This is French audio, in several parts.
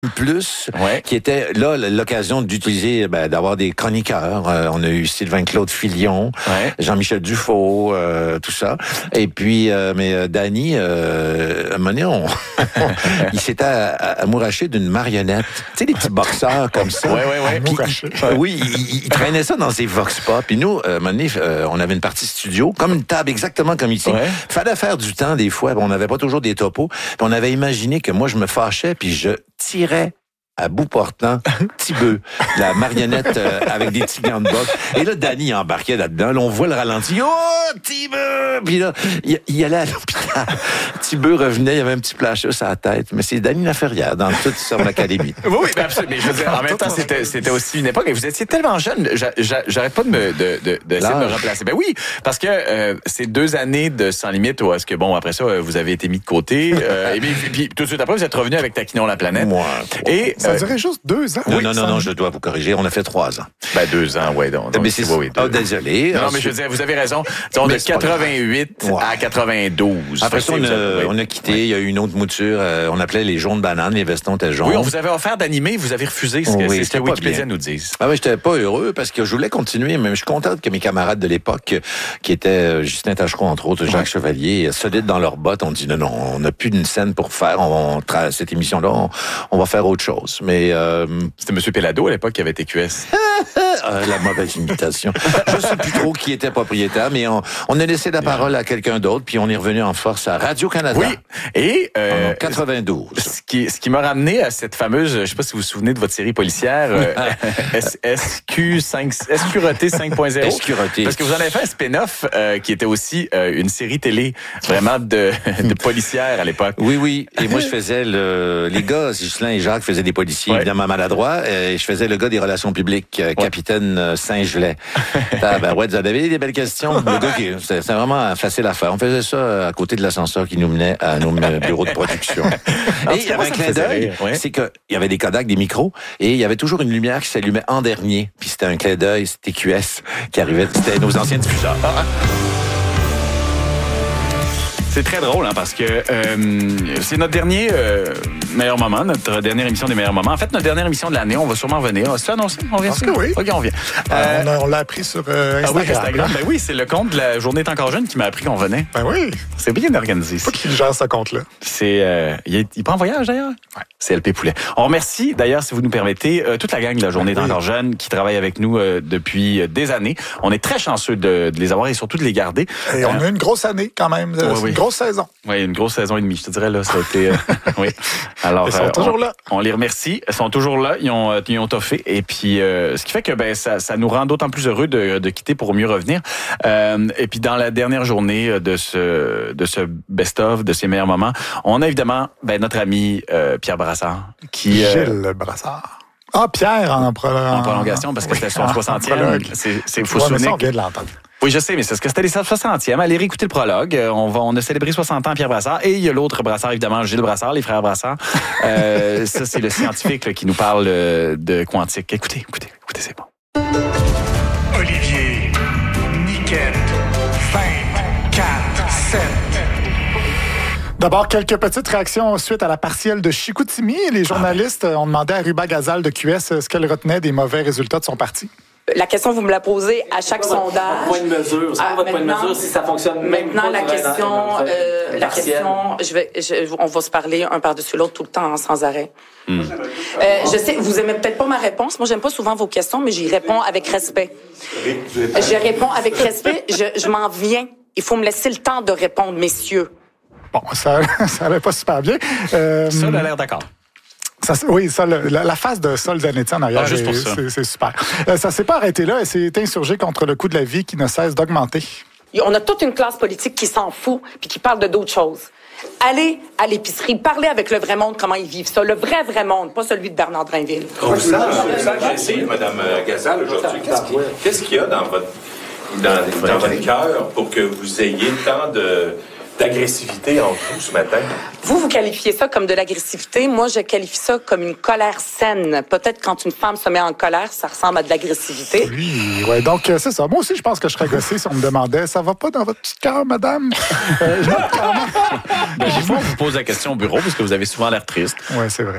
Plus, qui était là l'occasion d'utiliser, d'avoir des chroniqueurs. On a eu Sylvain-Claude Filion, Jean-Michel Dufault, tout ça. Et puis, mais Danny, à un moment donné, il s'était amouraché d'une marionnette. Tu sais, des petits boxeurs comme ça. Oui, il traînait ça dans ses vox pop. Puis nous, à un moment donné, on avait une partie studio, comme une table exactement comme ici. Fallait faire du temps des fois. On n'avait pas toujours des topos. Puis on avait imaginé que moi, je me fâchais, puis je tirais à bout portant Tibeu, la marionnette avec des petits gants de boxe. Et là, Danny embarquait là-dedans. Là, on voit le ralenti. Oh, Tibeu! Puis là, il allait à l'hôpital. Tibeu revenait, il y avait un petit plâcheux sur la tête. Mais c'est Danny Laferrière dans toute son académie. Oui, mais absolument. Mais je veux dire, en même temps, c'était aussi une époque. Et vous étiez tellement jeune. J'arrête pas d'essayer de me remplacer. Ben oui, parce que c'est 2 années de Sans Limite où est-ce que, bon, après ça, vous avez été mis de côté. Et puis tout de suite après, vous êtes revenu avec Taquinons la planète. Moi. Et ça durait juste 2 ans. Non, je dois vous corriger. On a fait 3 ans. 2 ans, oui. Donc, mais c'est désolé. Non, mais je veux dire, vous avez raison. Disons, de 88 à 92. Après ça, on a quitté. Il y a eu une autre mouture. On appelait les jaunes bananes. Les vestons étaient jaunes. Oui, on vous avait offert d'animer. Vous avez refusé. C'est ce que Wikipédia nous dit. Ah oui, j'étais pas heureux parce que je voulais continuer. Mais je suis content que mes camarades de l'époque, qui étaient Justin Tachereau, entre autres, Jacques Chevalier, solides dans leurs bottes, ont dit non, on n'a plus d'une scène pour faire. Cette émission-là, on va faire autre chose. Mais c'était M. Pellado à l'époque qui avait été QS. La mauvaise imitation. Je sais plus trop qui était propriétaire, mais on a laissé la parole à quelqu'un d'autre, puis on est revenu en force à Radio-Canada. Oui. Et en 92. Ce qui m'a ramené à cette fameuse, je sais pas si vous vous souvenez de votre série policière, Escuroté 5.0. Escuroté. Parce que vous en avez fait un spin-off qui était aussi une série télé vraiment de policière à l'époque. Oui. Et moi, je faisais les gars, Ghislain et Jacques faisaient des policiers, évidemment maladroits, et je faisais le gars des relations publiques, capitaine Saint-Gelais. Vous avez des belles questions. Le gars, c'est vraiment facile à faire. On faisait ça à côté de l'ascenseur qui nous menait à nos bureaux de production. Et il y avait un clin d'œil, c'est qu'il y avait des Kodak, des micros, et il y avait toujours une lumière qui s'allumait en dernier. Puis c'était un clin d'œil, c'était QS qui arrivait. C'était nos anciens diffuseurs. C'est très drôle, parce que c'est notre dernier meilleur moment, notre dernière émission des meilleurs moments. En fait, notre dernière émission de l'année, on va sûrement venir. C'est annoncé? On vient? Oui. OK, on vient. On l'a appris sur Instagram. Ben oui, c'est le compte de la Journée est encore jeune qui m'a appris qu'on venait. Ben oui. C'est bien organisé. Pas qui gère ce compte-là. Il est pas en voyage, d'ailleurs? Ouais. C'est LP Poulet. On remercie, d'ailleurs, si vous nous permettez, toute la gang de la Journée est encore jeune qui travaille avec nous depuis des années. On est très chanceux de les avoir et surtout de les garder. Et on a une grosse année, quand même. Une grosse saison. Oui, une grosse saison et demie, je te dirais, là, ça a été... oui. Alors, ils sont toujours là. On les remercie. Ils sont toujours là. Ils ont toffé. Et puis, ce qui fait que ça nous rend d'autant plus heureux de quitter pour mieux revenir. Et puis, dans la dernière journée de ce best-of, de ces meilleurs moments, on a évidemment notre ami Pierre Brassard. Gilles Brassard. Ah, Pierre en prolongation, parce que c'était son 60e. C'est fou souvenir. On vient de l'entendre. Oui, je sais, mais c'est ce que c'était les 60e. Allez réécouter le prologue. On a célébré 60 ans Pierre Brassard. Et il y a l'autre Brassard, évidemment, Gilles Brassard, les frères Brassard. Ça, c'est le scientifique là, qui nous parle de quantique. Écoutez, c'est bon. Olivier, Niquette, 24, 7. D'abord, quelques petites réactions suite à la partielle de Chicoutimi. Les journalistes ont demandé à Ruba Gazal de QS ce qu'elle retenait des mauvais résultats de son parti. La question, vous me la posez à chaque sondage. Point de mesure. C'est votre point de mesure si ça fonctionne. Maintenant, la question, on va se parler un par-dessus l'autre tout le temps, sans arrêt. Je sais, vous aimez peut-être pas ma réponse. Moi, j'aime pas souvent vos questions, mais j'y réponds avec respect. Je réponds avec respect. Je m'en viens. Il faut me laisser le temps de répondre, messieurs. Bon, ça allait pas super bien. Ça a l'air d'accord. La phase de Sol Zanetti en arrière, c'est super. Ça s'est pas arrêté là. Elle s'est insurgée contre le coût de la vie qui ne cesse d'augmenter. On a toute une classe politique qui s'en fout puis qui parle de d'autres choses. Allez à l'épicerie, parlez avec le vrai monde comment ils vivent ça. Le vrai monde, pas celui de Bernard Drainville. On sent agressé, Mme Gazal, aujourd'hui. Qu'est-ce qu'il y a dans votre cœur pour que vous ayez tant d'agressivité en vous ce matin? Vous qualifiez ça comme de l'agressivité. Moi, je qualifie ça comme une colère saine. Peut-être quand une femme se met en colère, ça ressemble à de l'agressivité. Oui, ouais. Donc, c'est ça. Moi aussi, je pense que je serais gossé si on me demandait « Ça va pas dans votre petit cœur, madame? » Des fois, on vous pose la question au bureau parce que vous avez souvent l'air triste. Oui, c'est vrai.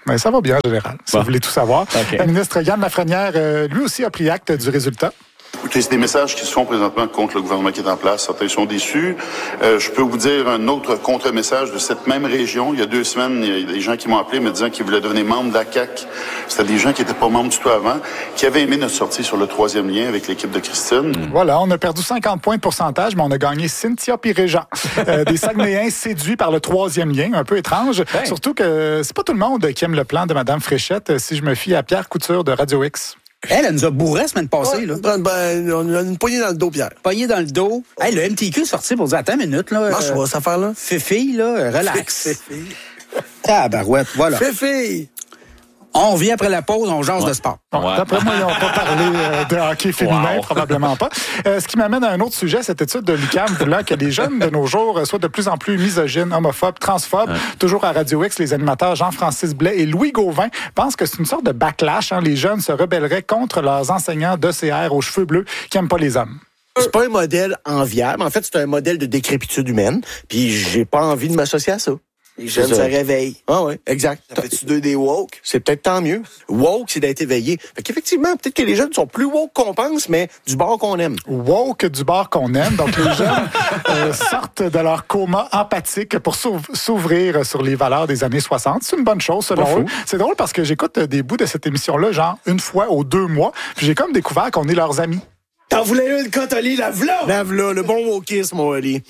Mais ça va bien en général, si vous voulez tout savoir. Okay. Le ministre Yann Lafrenière, lui aussi, a pris acte du résultat. Écoutez, c'est des messages qui se font présentement contre le gouvernement qui est en place. Certains sont déçus. Je peux vous dire un autre contre-message de cette même région. Il y a 2 semaines, il y a des gens qui m'ont appelé me disant qu'ils voulaient devenir membres de la CAQ. C'était des gens qui n'étaient pas membres du tout avant, qui avaient aimé notre sortie sur le 3e lien avec l'équipe de Christine. Voilà, on a perdu 50 points de pourcentage, mais on a gagné Cynthia puis Régent. Des Saguenayens séduits par le 3e lien, un peu étrange. Hey. Surtout que c'est pas tout le monde qui aime le plan de Mme Fréchette, si je me fie à Pierre Couture de Radio X. Elle nous a bourré la semaine passée. Là. On a une poignée dans le dos, Pierre. Poignée dans le dos. Hey, le MTQ est sorti pour dire, attends une minute. Là, marche pas, cette affaire-là. Fifi, là, relax. Tabarouette, voilà. Fifi! On revient après la pause, on jase de sport. Bon, d'après moi, ils n'ont pas parlé de hockey féminin, probablement pas. Ce qui m'amène à un autre sujet, cette étude de l'UQAM voulant que les jeunes de nos jours soient de plus en plus misogynes, homophobes, transphobes. Toujours à Radio X, les animateurs Jean-Francis Blais et Louis Gauvin pensent que c'est une sorte de backlash. Les jeunes se rebelleraient contre leurs enseignants d'ECR aux cheveux bleus qui n'aiment pas les hommes. C'est pas un modèle enviable. En fait, c'est un modèle de décrépitude humaine. Puis j'ai pas envie de m'associer à ça. Les jeunes se réveillent. Ah oui, exact. Ça fait-tu d'eux des woke? C'est peut-être tant mieux. Woke, c'est d'être éveillé. Fait qu'effectivement, peut-être que les jeunes sont plus woke qu'on pense, mais du bord qu'on aime. Woke du bord qu'on aime. Donc, les jeunes sortent de leur coma empathique pour s'ouvrir sur les valeurs des années 60. C'est une bonne chose, selon eux. C'est drôle parce que j'écoute des bouts de cette émission-là, genre une fois aux 2 mois. Puis j'ai comme découvert qu'on est leurs amis. T'en voulais une cote, Oli, lave-la! Lave-la, le bon wokisme, mon Oli.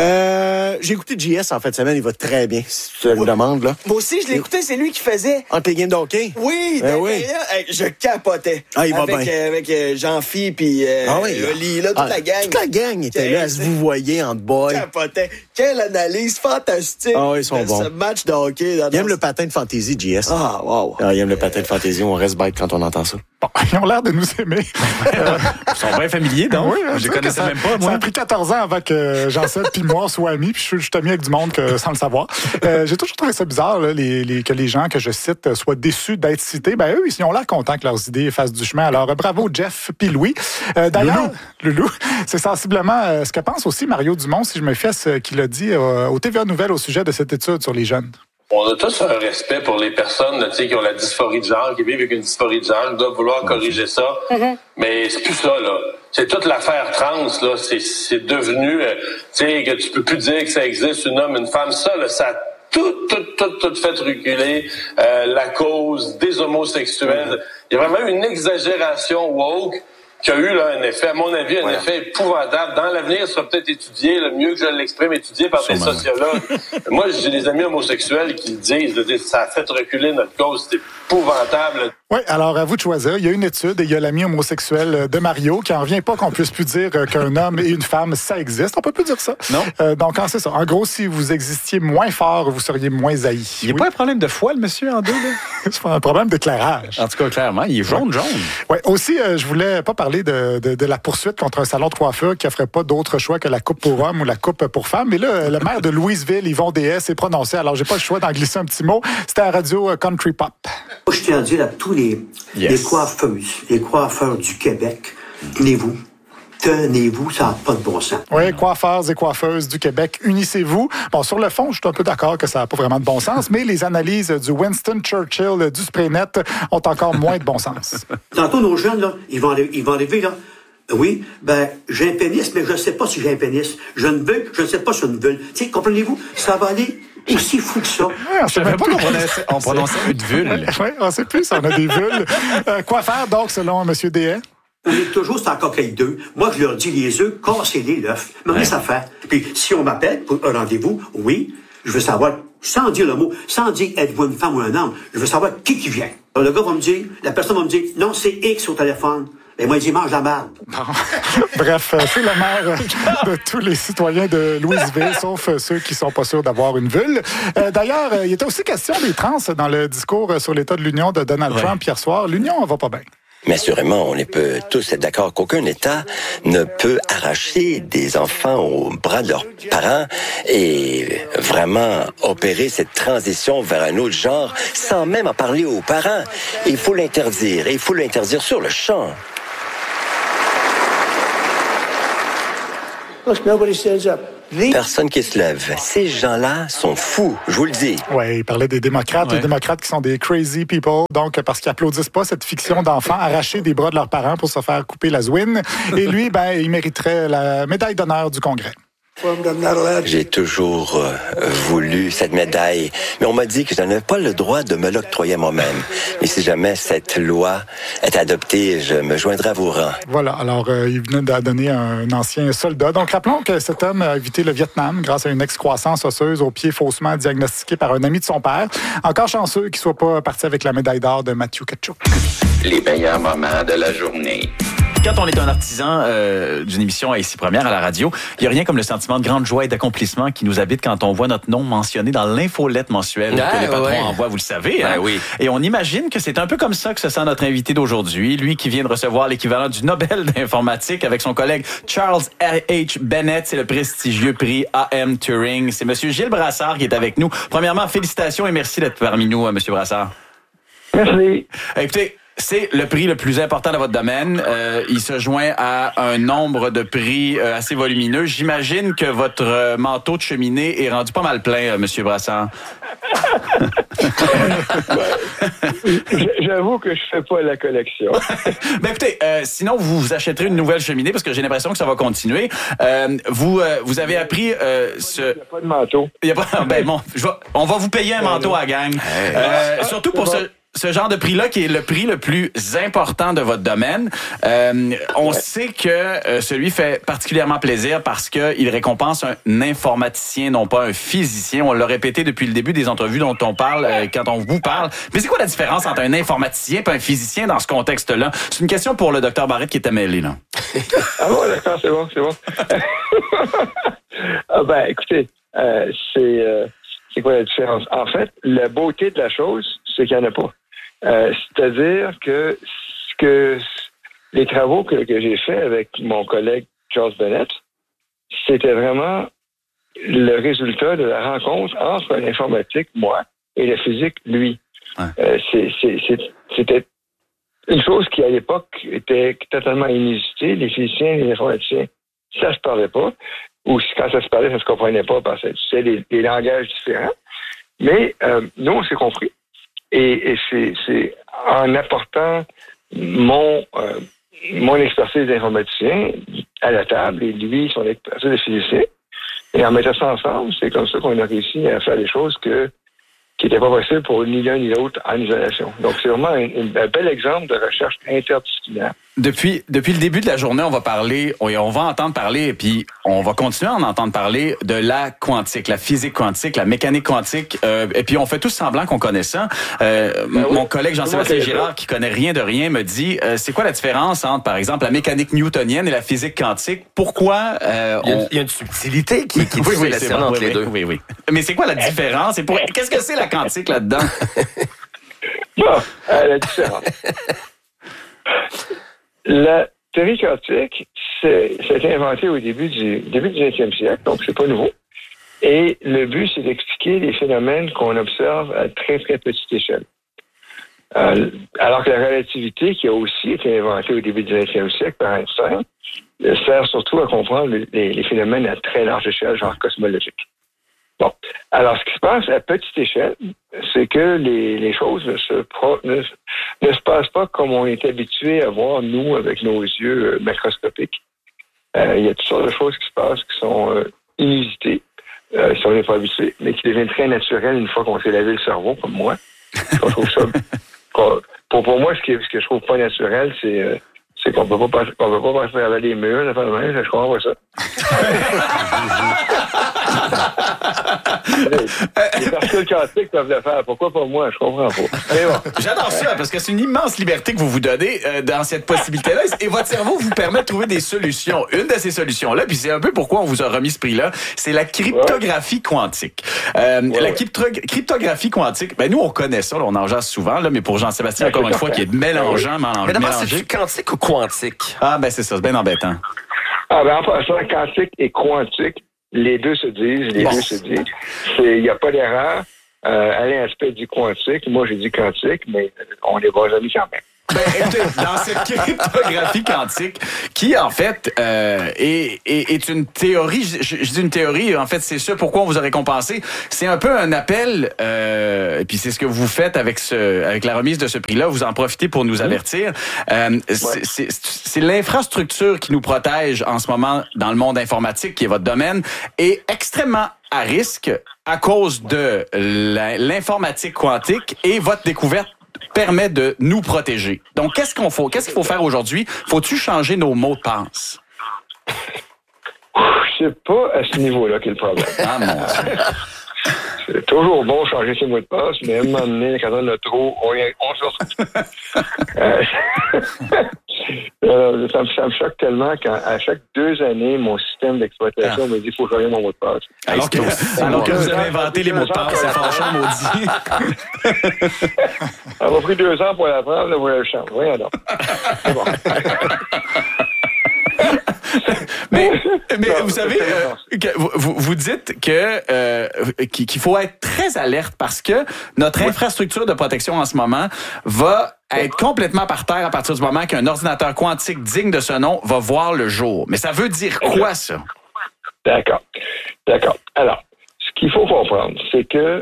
J'ai écouté JS en fin de semaine, il va très bien, si tu le demandes, là. Moi aussi, je l'ai écouté, c'est lui qui faisait. Entre les games de hockey? Oui, oui. Je capotais. Ah, il va bien. Avec Jean-Phi puis Oli, là, toute la gang. Toute la gang était là, à se vous voyez en boy. Capotait. Quelle analyse fantastique. Ah oui, ils sont bons. Ce match de hockey. Il aime le patin de fantaisie, JS. Ah, wow. Il aime le patin de fantaisie, on reste bête quand on entend ça. Bon, ils ont l'air de nous aimer. Ils sont bien familiers, donc. Oui, je les connaissais même pas, moi. Ça a pris 14 ans avant que Jean-Seb puis moi soient amis, puis je suis ami avec du monde sans le savoir. J'ai toujours trouvé ça bizarre, là, que les gens que je cite soient déçus d'être cités. Ben eux, ils ont l'air contents que leurs idées fassent du chemin. Alors, bravo Jeff puis Louis. D'ailleurs, Loulou, c'est sensiblement ce que pense aussi Mario Dumont, si je me fie à ce qu'il a dit au TVA Nouvelles au sujet de cette étude sur les jeunes. On a tous un respect pour les personnes qui ont la dysphorie de genre, qui vivent avec une dysphorie de genre, qui doivent vouloir corriger ça. Mais c'est plus ça, là. C'est toute l'affaire trans, là. C'est devenu, que tu peux plus dire que ça existe, un homme, une femme. Ça, là, ça a tout fait reculer la cause des homosexuels. Il y a vraiment une exagération woke qui a eu là, un effet, à mon avis, un effet épouvantable. Dans l'avenir, ça sera peut-être étudié, le mieux que je l'exprime, étudié par des sociologues. Moi, j'ai des amis homosexuels qui disent, ça a fait reculer notre cause, c'est épouvantable. Oui, alors à vous de choisir. Il y a une étude et il y a l'ami homosexuel de Mario qui en revient pas qu'on puisse plus dire qu'un homme et une femme, ça existe. On peut plus dire ça. Non. Donc, c'est ça. En gros, si vous existiez moins fort, vous seriez moins haï. Il n'y a pas un problème de foi, le monsieur, en deux, là? C'est un problème d'éclairage. En tout cas, clairement, il est jaune. Oui, aussi, je voulais pas parler de la poursuite contre un salon de coiffure qui offrait pas d'autre choix que la coupe pour hommes ou la coupe pour femmes. Mais là, le maire de Louisville, Yvon Déhay, s'est prononcé. Alors, j'ai pas le choix d'en glisser un petit mot. C'était à Radio Country Pop. Je tiens à dire à tous les coiffeuses, les coiffeurs du Québec, tenez-vous, ça n'a pas de bon sens. Oui, coiffeurs et coiffeuses du Québec, unissez-vous. Bon, sur le fond, je suis un peu d'accord que ça n'a pas vraiment de bon sens, mais les analyses du Winston Churchill du Spraynet ont encore moins de bon sens. Tantôt, nos jeunes, là, ils vont arriver, là. Oui, j'ai un pénis, mais je ne sais pas si j'ai un pénis. Je ne sais pas si je ne veux. Tu sais, comprenez-vous? Ça va aller aussi fou que ça. Ouais, on ne savait pas qu'on prononçait une vulve. Oui, on ne sait plus si on a des vulves. Quoi faire, donc, selon M. Déhay? On est toujours sur la coquille d'œufs. Moi, je leur dis les œufs, cassez-les l'œuf. Mais rien à faire. Puis, si on m'appelle pour un rendez-vous, oui, je veux savoir, sans dire le mot, sans dire êtes-vous une femme ou un homme, je veux savoir qui vient. Alors, le gars va me dire, la personne va me dire, non, c'est X au téléphone. Et moi, il dit, mange la merde. Bref, c'est le maire de tous les citoyens de Louisville, sauf ceux qui sont pas sûrs d'avoir une vulve. D'ailleurs, il était aussi question des trans dans le discours sur l'état de l'Union de Donald Trump hier soir. L'Union va pas bien. Mais assurément, on peut tous être d'accord qu'aucun État ne peut arracher des enfants aux bras de leurs parents et vraiment opérer cette transition vers un autre genre sans même en parler aux parents. Il faut l'interdire, et il faut l'interdire sur le champ. Look, nobody stands up. Personne qui se lève. Ces gens-là sont fous, je vous le dis. Oui, il parlait des démocrates, les démocrates qui sont des crazy people, donc parce qu'ils applaudissent pas cette fiction d'enfants arrachés des bras de leurs parents pour se faire couper la zouine. Et lui, il mériterait la médaille d'honneur du Congrès. J'ai toujours voulu cette médaille, mais on m'a dit que je n'avais pas le droit de me l'octroyer moi-même. Et si jamais cette loi est adoptée, je me joindrai à vos rangs. Voilà, alors il venait de donner un ancien soldat. Donc rappelons que cet homme a évité le Vietnam grâce à une excroissance osseuse au pied faussement diagnostiquée par un ami de son père. Encore chanceux qu'il ne soit pas parti avec la médaille d'or de Matthew Tkachuk. Les meilleurs moments de la journée. Quand on est un artisan d'une émission à Ici Première à la radio, il n'y a rien comme le sentiment de grande joie et d'accomplissement qui nous habite quand on voit notre nom mentionné dans l'infolette mensuelle que les patrons envoient, vous le savez. Hein? Oui. Et on imagine que c'est un peu comme ça que se sent notre invité d'aujourd'hui, lui qui vient de recevoir l'équivalent du Nobel d'informatique avec son collègue Charles H. Bennett. C'est le prestigieux prix A.M. Turing. C'est Monsieur Gilles Brassard qui est avec nous. Premièrement, félicitations et merci d'être parmi nous, Monsieur Brassard. Merci. Écoutez, c'est le prix le plus important de votre domaine. Il se joint à un nombre de prix assez volumineux. J'imagine que votre manteau de cheminée est rendu pas mal plein, Monsieur Brassard. J'avoue que je fais pas la collection. Ben écoutez, sinon vous achèterez une nouvelle cheminée parce que j'ai l'impression que ça va continuer. Vous avez appris ce. Il n'y a pas de manteau. Il y a pas. Ben bon, on va vous payer un manteau à la gang. Surtout pour ce genre de prix-là qui est le prix le plus important de votre domaine. On sait que celui fait particulièrement plaisir parce qu'il récompense un informaticien, non pas un physicien. On l'a répété depuis le début des entrevues dont on parle quand on vous parle. Mais c'est quoi la différence entre un informaticien et un physicien dans ce contexte-là? C'est une question pour le docteur Barrette qui était mêlé, là. Ah bon, d'accord, c'est bon. Écoutez, c'est quoi la différence? En fait, la beauté de la chose, c'est qu'il n'y en a pas. C'est-à-dire que les travaux que j'ai faits avec mon collègue Charles Bennett, c'était vraiment le résultat de la rencontre entre l'informatique, moi, et la physique, lui. Ouais. C'était une chose qui, à l'époque, était totalement inusitée. Les physiciens et les informaticiens, ça se parlait pas. Ou quand ça se parlait, ça se comprenait pas parce que c'est des langages différents. Mais nous, on s'est compris. Et c'est en apportant mon expertise d'informaticien à la table et lui, son expertise de physicien, et en mettant ça ensemble, c'est comme ça qu'on a réussi à faire des choses qui n'étaient pas possibles pour ni l'un ni l'autre en isolation. Donc, c'est vraiment un bel exemple de recherche interdisciplinaire. Depuis le début de la journée, on va entendre parler, et puis on va continuer à en entendre parler de la quantique, la physique quantique, la mécanique quantique, et puis on fait tous semblant qu'on connaît ça. Mon collègue Jean-Sébastien Girard, qui connaît rien de rien, me dit, c'est quoi la différence entre, par exemple, la mécanique newtonienne et la physique quantique? Pourquoi il y a une subtilité qui fait la différence entre les deux. Oui. Mais c'est quoi la différence? Qu'est-ce que c'est la quantique là-dedans? La différence. La théorie quantique, ça a été inventé au début du 20e siècle, donc c'est pas nouveau. Et le but, c'est d'expliquer les phénomènes qu'on observe à très, très petite échelle. Alors que la relativité, qui a aussi été inventée au début du 20e siècle par Einstein, sert surtout à comprendre les phénomènes à très large échelle, genre cosmologique. Bon. Alors, ce qui se passe à petite échelle, c'est que les choses ne se passent pas comme on est habitué à voir, nous, avec nos yeux macroscopiques. Il y a toutes sortes de choses qui se passent qui sont inusitées, si on n'est pas habitué, mais qui deviennent très naturelles une fois qu'on s'est lavé le cerveau, comme moi. On trouve ça, pour moi, ce que je trouve pas naturel, c'est qu'on peut pas passer à les murs, je comprends pas ça. Les particules quantiques peuvent le faire. Pourquoi pas moi? Je comprends pas. Mais bon. J'adore ça, parce que c'est une immense liberté que vous vous donnez dans cette possibilité-là. Et votre cerveau vous permet de trouver des solutions. Une de ces solutions-là, puis c'est un peu pourquoi on vous a remis ce prix-là, c'est la cryptographie quantique. La cryptographie quantique, nous, on connaît ça, là, on en jase souvent, là, mais pour Jean-Sébastien, encore une fois, qui est mélangeant, mais d'abord, c'est quantique ou quantique? Ah, c'est ça, c'est bien embêtant. En passant, quantique et quantique, les deux se disent, il n'y a pas d'erreur. Alain Aspect dit quantique, moi j'ai dit quantique, mais on est bons amis quand même. Écoutez, dans cette cryptographie quantique, qui en fait est une théorie, je dis une théorie, en fait c'est ce pourquoi on vous a récompensé, c'est un peu un appel, et puis c'est ce que vous faites avec la remise de ce prix-là, vous en profitez pour nous avertir. C'est l'infrastructure qui nous protège en ce moment dans le monde informatique, qui est votre domaine, est extrêmement à risque à cause de l'informatique quantique, et votre découverte permet de nous protéger. Donc, qu'est-ce qu'il faut faire aujourd'hui? Faut-tu changer nos mots de passe? C'est pas à ce niveau-là qu'est le problème. Ah, mon Dieu. C'est toujours bon de changer ses mots de passe, mais à un moment donné, quand on a trop, on se retrouve. Ça me choque tellement qu'à chaque 2 années, mon système d'exploitation me dit qu'il faut changer mon mot de passe. Alors que vous avez inventé les mots de passe, c'est fâchant, maudit. Ça m'a pris 2 ans pour l'apprendre, là, vous le change. Voyons donc. C'est bon. Mais vous savez, vous dites qu'il faut être très alerte parce que notre infrastructure de protection en ce moment va être complètement par terre à partir du moment qu'un ordinateur quantique digne de ce nom va voir le jour. Mais ça veut dire quoi, ça? D'accord. Alors, ce qu'il faut comprendre, c'est que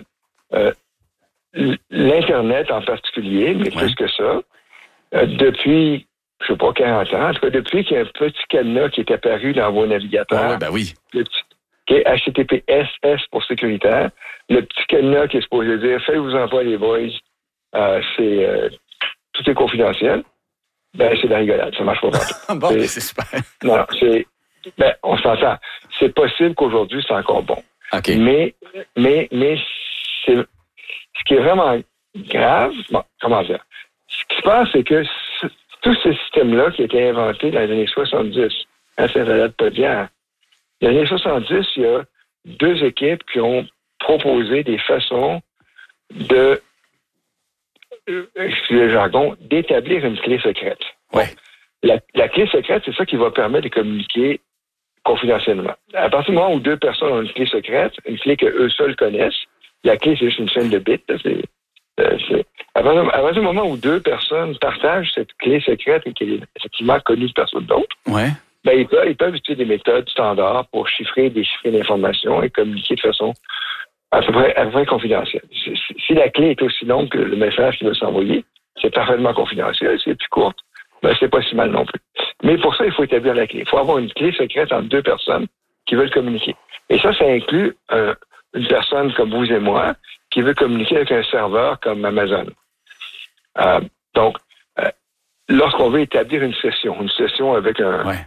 l'Internet en particulier, mais plus que ça, depuis... je sais pas, 40 ans. En tout cas, depuis qu'il y a un petit cadenas qui est apparu dans vos navigateurs. Oui. Qui est HTTPS pour sécuritaire. Le petit cadenas qui est supposé dire, faites-vous-en pas les boys, tout est confidentiel. C'est de la rigolade. Ça marche pas partout. Bon, c'est super. Non, on s'entend. C'est possible qu'aujourd'hui, c'est encore bon. Okay. Mais ce qui est vraiment grave, comment dire? Ce qui se passe, c'est que tout ce système-là qui a été inventé dans les années 70, ça ne date pas d'hier. Dans les années 70, il y a 2 équipes qui ont proposé des façons de, excusez le jargon, d'établir une clé secrète. Ouais. La clé secrète, c'est ça qui va permettre de communiquer confidentiellement. À partir du moment où 2 personnes ont une clé secrète, une clé qu'eux seuls connaissent, la clé, c'est juste une chaîne de bits, à partir du moment où 2 personnes partagent cette clé secrète et qu'elle est effectivement connue de personne d'autre, ils peuvent utiliser des méthodes standards pour déchiffrer l'information et communiquer de façon à peu près confidentielle. Si la clé est aussi longue que le message qui va s'envoyer, c'est parfaitement confidentiel. Si elle est plus courte, c'est pas si mal non plus. Mais pour ça, il faut établir la clé. Il faut avoir une clé secrète entre 2 personnes qui veulent communiquer. Et ça inclut une personne comme vous et moi qui veut communiquer avec un serveur comme Amazon. Donc, lorsqu'on veut établir une session avec un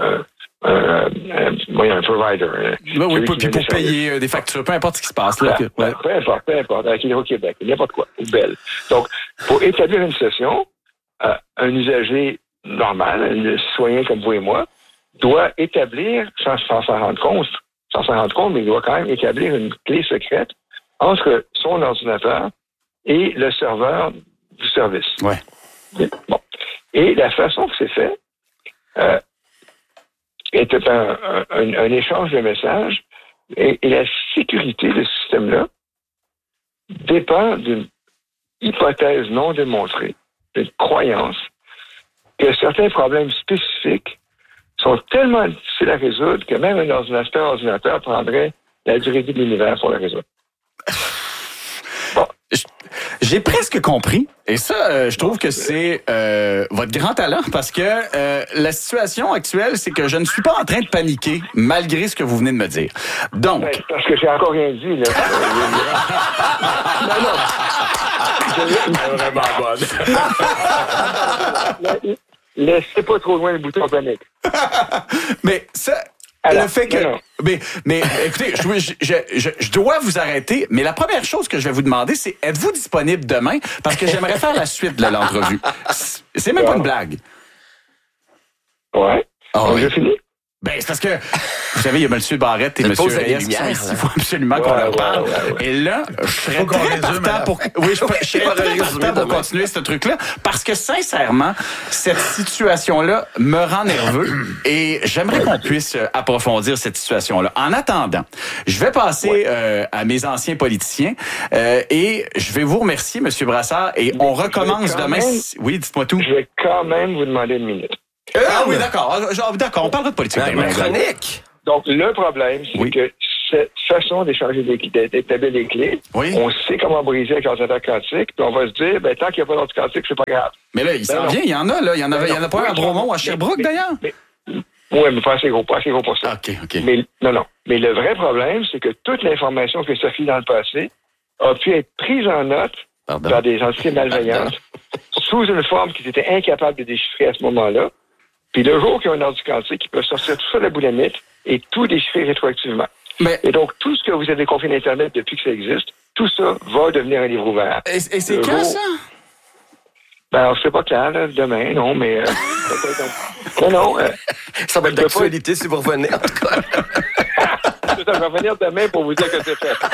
provider. Puis pour payer des factures, peu importe ce qui se passe. Là, peu importe, avec Hydro-Québec, n'importe quoi, ou Bell. Donc, pour établir une session, un usager normal, un citoyen comme vous et moi, doit établir, sans s'en rendre compte, mais il doit quand même établir une clé secrète entre son ordinateur et le serveur du service. Ouais. Bon. Et la façon que c'est fait est un échange de messages et la sécurité de ce système-là dépend d'une hypothèse non démontrée, d'une croyance que certains problèmes spécifiques sont tellement difficiles à résoudre que même un ordinateur prendrait la durée de l'univers pour le résoudre. Bon. J'ai presque compris. Et ça, je trouve que c'est votre grand talent parce que la situation actuelle, c'est que je ne suis pas en train de paniquer malgré ce que vous venez de me dire. Donc... parce que j'ai encore rien dit, là. Vraiment bonne. Laissez pas trop loin le bouton panique. Mais ça... Alors, le fait que... Mais écoutez, je dois vous arrêter, mais la première chose que je vais vous demander, c'est êtes-vous disponible demain? Parce que j'aimerais faire la suite de l'entrevue. C'est même pas une blague. Ouais. Oh, j'ai fini? Ben, c'est parce que, vous savez, il y a M. Barrette et M. Reyes qui sont ici. Il faut absolument qu'on leur parle. Et là, je serais très partant pour... Oui, je serais très partant pour continuer ce truc-là. Parce que, sincèrement, cette situation-là me rend nerveux et j'aimerais qu'on puisse approfondir cette situation-là. En attendant, je vais passer à mes anciens politiciens et je vais vous remercier, M. Brassard, et on recommence demain. Oui, dites-moi tout. Je vais quand même vous demander une minute. Oui, d'accord. On parlera de politique. Chronique. Donc, le problème, c'est que cette façon d'établir les clés, on sait comment briser avec l'ordinateur quantique, puis on va se dire, tant qu'il n'y a pas d'ordinateur quantique, c'est pas grave. Mais là, il s'en vient, il y en a, là. Il y en a pas un à Bromont, à Sherbrooke, d'ailleurs? Oui, mais pas assez gros pour ça. OK. Mais, non. Mais le vrai problème, c'est que toute l'information qui circule dans le passé a pu être prise en note par des entités malveillantes sous une forme qu'ils étaient incapables de déchiffrer à ce moment-là. Puis le jour qu'ils ont un ordi quantique, ils peuvent sortir tout ça de la boulamitte et tout déchiffrer rétroactivement. Et donc, tout ce que vous avez confié d'Internet depuis que ça existe, tout ça va devenir un livre ouvert. Et c'est quand, ça? Alors, c'est pas clair, là, demain, non, mais... non. Ça va être d'actualité si vous revenez, en tout cas. Je vais revenir demain pour vous dire que c'est fait.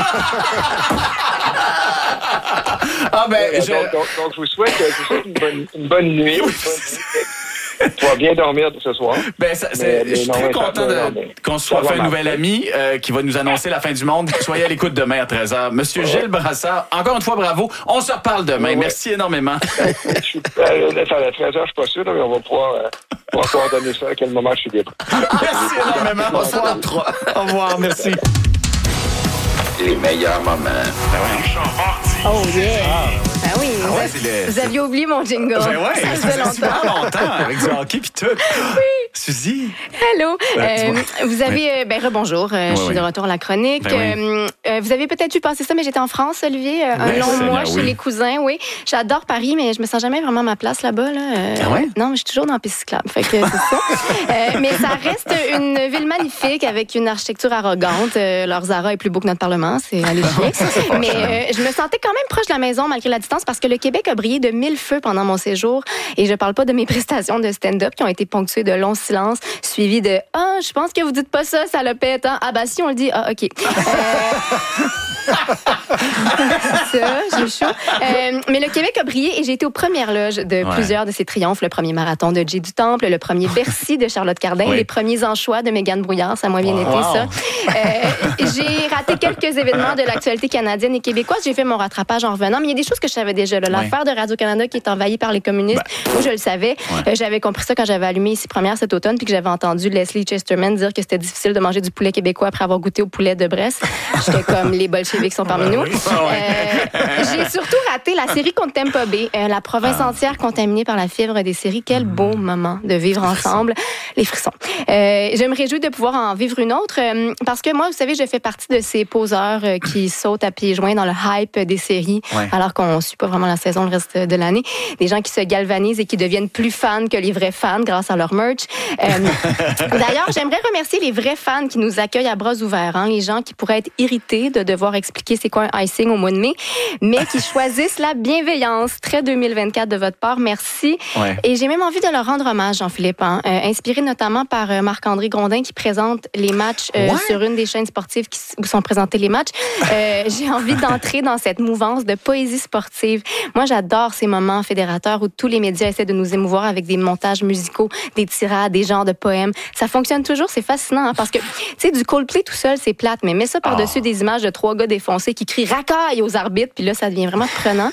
Donc, je vous souhaite une bonne nuit. Tu vas bien dormir ce soir. Je suis très content qu'on se soit fait un nouvel ami qui va nous annoncer la fin du monde. Soyez à l'écoute demain à 13h. Monsieur Gilles Brassard, encore une fois, bravo. On se reparle demain. Merci énormément. À 13h, je suis pas sûr, mais on va pouvoir coordonner ça à quel moment je suis libre. Merci énormément. Au revoir. Au revoir, merci. Les meilleurs moments. Oh yeah! Oui, vous aviez oublié mon jingle. Ça faisait longtemps avec du hockey pis tout. Oui. Suzy. Hello. Vous avez... rebonjour. Je suis de retour à la chronique. Vous avez peut-être vu passer ça, mais j'étais en France, Olivier, un long mois chez les cousins. Oui. J'adore Paris, mais je me sens jamais vraiment à ma place là-bas. Non, mais je suis toujours dans la piste cyclable. Fait que c'est ça. Mais ça reste une ville magnifique avec une architecture arrogante. Leur Zara est plus beau que notre Parlement. C'est hallucinant. Mais je me sentais quand même proche de la maison malgré la distance parce que le Québec a brillé de 1000 feux pendant mon séjour. Et je parle pas de mes prestations de stand-up qui ont été ponctuées de longs silences suivis de « Ah, je pense que vous dites pas ça, ça le pète. Hein? Ah, bah si, on le dit. Ah, OK. » C'est ça, j'ai chaud. Mais le Québec a brillé et j'ai été aux premières loges de plusieurs de ses triomphes. Le premier marathon de Jay du Temple, le premier Bercy de Charlotte Cardin, les premiers anchois de Mégane Brouillard. Ça m'a bien été, ça. J'ai raté quelques événements de l'actualité canadienne et québécoise. J'ai fait mon rattrapage en revenant, mais il y a des choses que je savais déjà. L'affaire de Radio-Canada qui est envahie par les communistes, moi, je le savais. J'avais compris ça quand j'avais allumé ici première cet automne puis que j'avais entendu Leslie Chesterman dire que c'était difficile de manger du poulet québécois après avoir goûté au poulet de Brest. J'étais comme les bolcheviks sont parmi nous. J'ai surtout raté la série contre Tampa Bay, la province entière contaminée par la fièvre des séries. Quel beau moment de vivre ensemble. Les frissons. Je me réjouis de pouvoir en vivre une autre parce que moi, vous savez, je fais partie de ces poseurs qui sautent à pieds joints dans le hype des séries alors qu'on ne suit pas vraiment la saison le reste de l'année. Des gens qui se galvanisent et qui deviennent plus fans que les vrais fans grâce à leur merch. D'ailleurs, j'aimerais remercier les vrais fans qui nous accueillent à bras ouverts. Les gens qui pourraient être irrités de devoir expliquer c'est quoi un icing au mois de mai, mais qui choisissent la bienveillance. Très 2024 de votre part. Merci. Et j'ai même envie de leur rendre hommage, Jean-Philippe. Inspiré notamment par Marc-André Grondin qui présente les matchs sur une des chaînes sportives où sont présentés les matchs. J'ai envie d'entrer dans cette mouvance de poésie sportive. Moi, j'adore ces moments fédérateurs où tous les médias essaient de nous émouvoir avec des montages musicaux, des tirades, des genres de poèmes. Ça fonctionne toujours, c'est fascinant parce que, tu sais, du Coldplay tout seul, c'est plate, mais mets ça par-dessus des images de 3 gars défoncés qui crient « racaille » aux arbitres, puis là, ça devient vraiment prenant.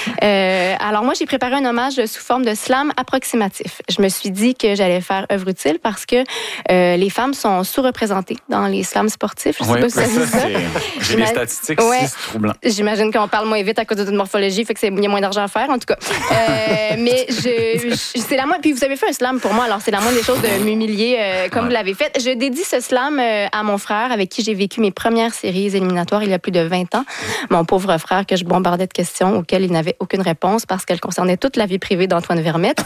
Alors moi, j'ai préparé un hommage sous forme de slam approximatif. Je me suis dit que j'allais faire œuvre utile parce que les femmes sont sous-représentées dans les slams sportifs. Je sais pas si ça dit ça. J'ai les statistiques, c'est troublant. J'imagine qu'on parle moins vite à cause de toute morphologie, fait que il y a moins d'argent à faire, en tout cas. Mais c'est la moindre. Puis vous avez fait un slam pour moi, alors c'est la moindre des choses de m'humilier comme vous l'avez fait. Je dédie ce slam à mon frère avec qui j'ai vécu mes premières séries éliminatoires il y a plus de 20 ans. Mon pauvre frère que je bombardais de questions auxquelles il n'avait aucune réponse parce qu'elles concernaient toute la vie privée d'Antoine Vermette.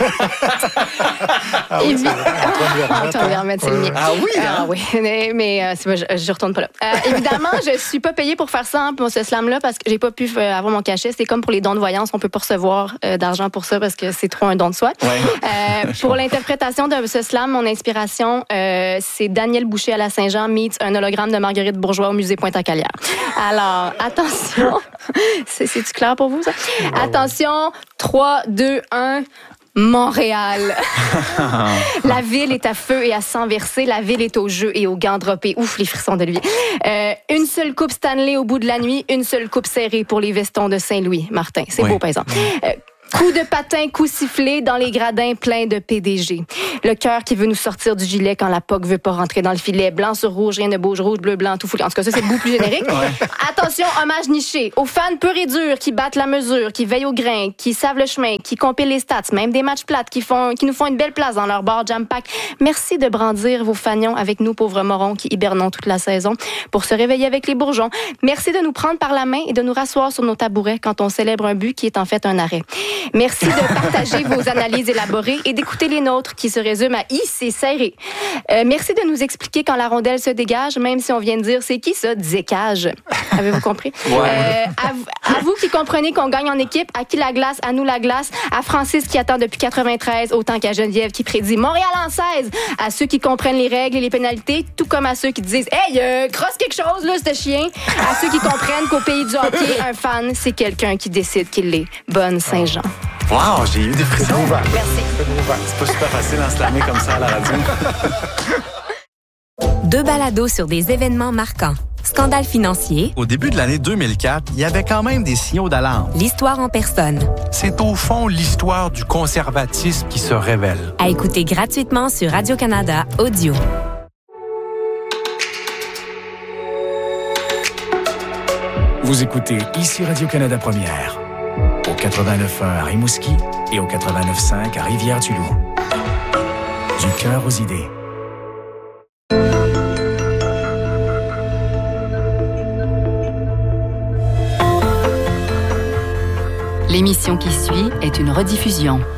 Antoine Vermette, c'est le mien. Ah oui, hein? Ah oui, mais je retourne pas là. Évidemment, je suis pas payée pour faire ça, pour ce slam-là, parce que j'ai pas pu avoir mon cachet. C'est comme pour les dons de voyance, on peut pas recevoir d'argent pour ça parce que c'est trop un don de soi. Ouais. Pour l'interprétation de ce slam, mon inspiration, c'est Daniel Boucher à la Saint-Jean meets un hologramme de Marguerite Bourgeois au musée Pointe-à-Calière. Alors, attention. C'est-tu clair pour vous, ça? Attention, 3, 2, 1... Montréal. La ville est à feu et à sang versé. La ville est au jeu et aux gants droppés. Ouf, les frissons de lui. Une seule coupe Stanley au bout de la nuit. Une seule coupe serrée pour les vestons de Saint-Louis. Martin, c'est beau, par exemple. Coup de patin, coup sifflé dans les gradins pleins de PDG. Le cœur qui veut nous sortir du gilet quand la POC veut pas rentrer dans le filet. Blanc sur rouge, rien ne bouge. Rouge, bleu, blanc, tout foulé. En tout cas, ça, c'est beaucoup plus générique. Attention, hommage niché aux fans purs et durs qui battent la mesure, qui veillent au grain, qui savent le chemin, qui compilent les stats, même des matchs plates, qui nous font une belle place dans leur bar jam-pack. Merci de brandir vos fanions avec nous, pauvres morons qui hibernons toute la saison pour se réveiller avec les bourgeons. Merci de nous prendre par la main et de nous rasseoir sur nos tabourets quand on célèbre un but qui est en fait un arrêt. Merci de partager vos analyses élaborées et d'écouter les nôtres qui se résument à « I, c'est serré ». Merci de nous expliquer quand la rondelle se dégage, même si on vient de dire « c'est qui ça, Dzécage ». Avez-vous compris? À vous qui comprenez qu'on gagne en équipe, à qui la glace, à nous la glace, à Francis qui attend depuis 93, autant qu'à Geneviève qui prédit Montréal en 16, à ceux qui comprennent les règles et les pénalités, tout comme à ceux qui disent « Hey, crosse quelque chose, là, ce chien », à ceux qui comprennent qu'au pays du hockey, un fan, c'est quelqu'un qui décide qu'il l'est. Bonne Saint-Jean. Wow, j'ai eu des frissons. Merci. C'est pas super facile d'en slammer comme ça à la radio. 2 balados sur des événements marquants. Scandale financier. Au début de l'année 2004, il y avait quand même des signaux d'alarme. L'histoire en personne. C'est au fond l'histoire du conservatisme qui se révèle. À écouter gratuitement sur Radio-Canada Audio. Vous écoutez ici Radio-Canada Première. Au 89.1 à Rimouski et au 89.5 à Rivière-du-Loup. Du cœur aux idées. L'émission qui suit est une rediffusion.